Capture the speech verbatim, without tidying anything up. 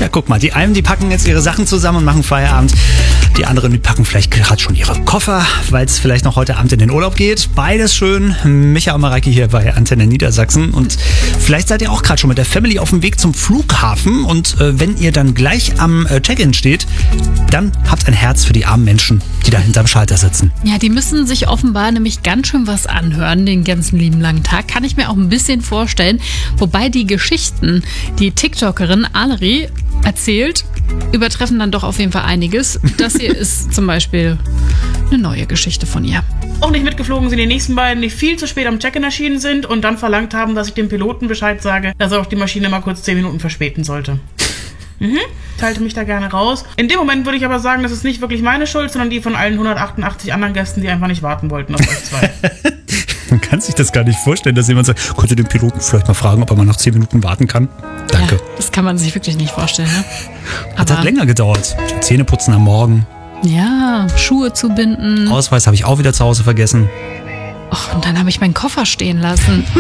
Tja, guck mal, die einen, die packen jetzt ihre Sachen zusammen und machen Feierabend. Die anderen, die packen vielleicht gerade schon ihre Koffer, weil es vielleicht noch heute Abend in den Urlaub geht. Beides schön. Micha und Mareike hier bei Antenne Niedersachsen. Und vielleicht seid ihr auch gerade schon mit der Family auf dem Weg zum Flughafen. Und äh, wenn ihr dann gleich am äh, Check-in steht, dann habt ein Herz für die armen Menschen, die da hinterm Schalter sitzen. Ja, die müssen sich offenbar nämlich ganz schön was anhören, den ganzen lieben langen Tag. Kann ich mir auch ein bisschen vorstellen. Wobei die Geschichten, die TikTokerin Aleri erzählt, übertreffen dann doch auf jeden Fall einiges. Das hier ist zum Beispiel eine neue Geschichte von ihr. Auch nicht mitgeflogen sind die nächsten beiden, die viel zu spät am Check-in erschienen sind und dann verlangt haben, dass ich dem Piloten Bescheid sage, dass er auch die Maschine mal kurz zehn Minuten verspäten sollte. Mhm, teilte mich da gerne raus. In dem Moment würde ich aber sagen, das ist nicht wirklich meine Schuld, sondern die von allen hundertachtundachtzig anderen Gästen, die einfach nicht warten wollten auf euch zwei. Man kann sich das gar nicht vorstellen, dass jemand sagt, könnt ihr den Piloten vielleicht mal fragen, ob er mal noch zehn Minuten warten kann? Danke. Ja, das kann man sich wirklich nicht vorstellen, ne? Hat halt länger gedauert. Zähneputzen am Morgen. Ja, Schuhe zubinden. Ausweis habe ich auch wieder zu Hause vergessen. Och, und dann habe ich meinen Koffer stehen lassen.